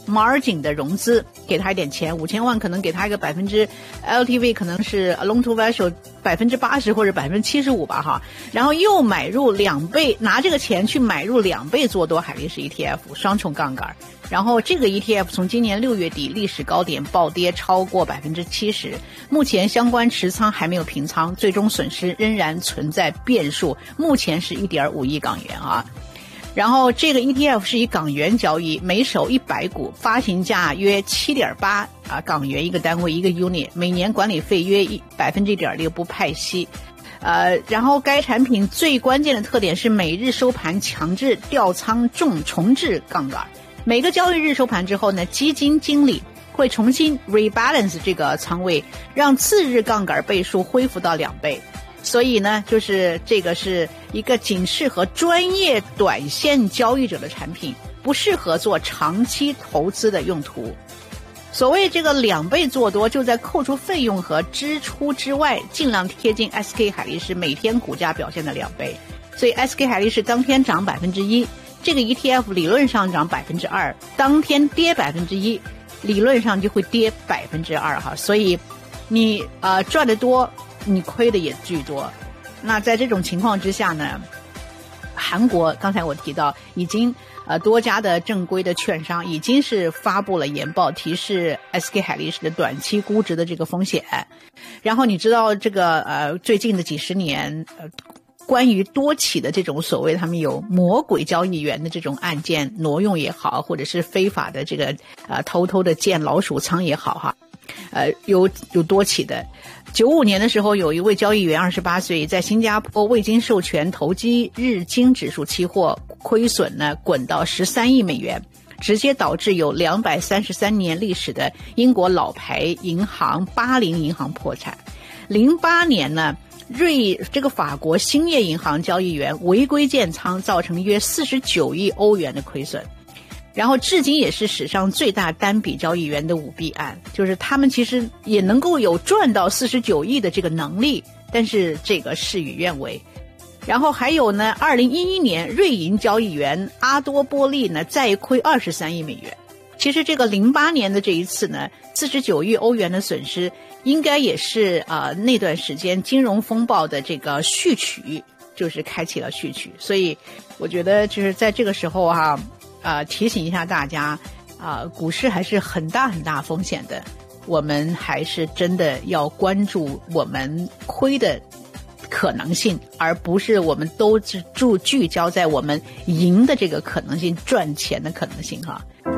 margin 的融资，给他一点钱，5000万可能给他一个LTV 可能是 loan to value 80%或者75%吧哈，然后又买入2倍，拿这个钱去买入2倍做多海力士 ETF， 双重杠杆。然后这个 ETF 从今年6月底历史高点暴跌超过70%，目前相关持仓还没有平仓，最终损失仍然存在变数，目前是 1.5 亿港元啊。然后这个 ETF 是以港元交易，每手100股，发行价约 7.8 港元一个单位一个 unit， 每年管理费约 1.6%， 不派息。然后该产品最关键的特点是每日收盘强制调仓重置杠杆。每个交易日收盘之后呢，基金经理会重新 rebalance 这个仓位，让次日杠杆倍数恢复到2倍。所以呢，就是这个是一个仅适合专业短线交易者的产品，不适合做长期投资的用途。所谓这个2倍做多，就在扣除费用和支出之外，尽量贴近 SK 海力士每天股价表现的2倍。所以 SK 海力士当天涨 1%， 这个 ETF 理论上涨 2%， 当天跌 1%， 理论上就会跌 2% 哈。所以你赚得多，你亏的也巨多。那在这种情况之下呢，韩国刚才我提到已经多家的正规的券商已经是发布了研报，提示 SK 海力士的短期估值的这个风险。然后你知道这个最近的几十年关于多起的这种所谓他们有魔鬼交易员的这种案件挪用也好，或者是非法的这个偷偷的建老鼠仓也好哈，有多起的。95年的时候，有一位交易员28岁，在新加坡未经授权投机日经指数期货，亏损呢滚到13亿美元，直接导致有233年历史的英国老牌银行巴林银行破产。08年呢，这个法国兴业银行交易员违规建仓，造成约49亿欧元的亏损。然后至今也是史上最大单笔交易员的舞弊案，就是他们其实也能够有赚到49亿的这个能力，但是这个事与愿违。然后还有呢，2011年瑞银交易员阿多波利呢再亏23亿美元。其实这个08年的这一次呢，49亿欧元的损失，应该也是那段时间金融风暴的这个序曲，就是开启了序曲。所以我觉得就是在这个时候提醒一下大家股市还是很大很大风险的，我们还是真的要关注我们亏的可能性，而不是我们都聚焦在我们赢的这个可能性，赚钱的可能性哈。